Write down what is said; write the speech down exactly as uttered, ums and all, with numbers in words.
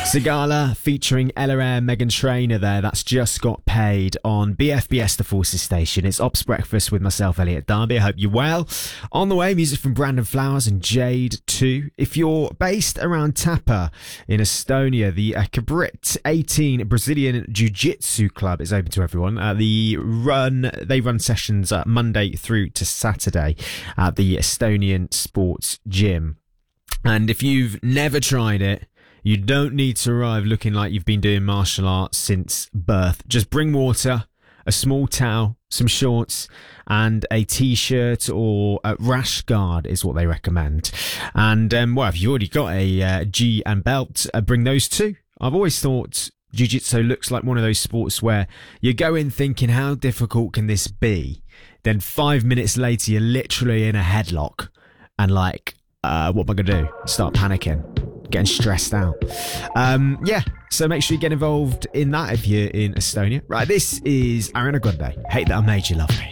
Sigala featuring Ella Eyre, Meghan Trainor there. That's just got paid on B F B S The Forces Station. It's Ops Breakfast with myself, Elliot Darby. I hope you're well. On the way, music from Brandon Flowers and Jade too. If you're based around Tapa in Estonia, the uh, Kabrit eighteen Brazilian Jiu-Jitsu Club is open to everyone. Uh, the run They run sessions uh, Monday through to Saturday at the Estonian Sports Gym. And if you've never tried it, you don't need to arrive looking like you've been doing martial arts since birth. Just bring water, a small towel, some shorts, and a t-shirt or a rash guard is what they recommend. And, um, well, if you've already got a uh, G and belt, uh, bring those too. I've always thought Jiu-Jitsu looks like one of those sports where you go in thinking, how difficult can this be? Then five minutes later, you're literally in a headlock and like, uh, what am I going to do? Start panicking. Getting stressed out. Um, yeah, so make sure you get involved in that if you're in Estonia. Right, this is Ariana Grande. Hate That I Made You Love Me.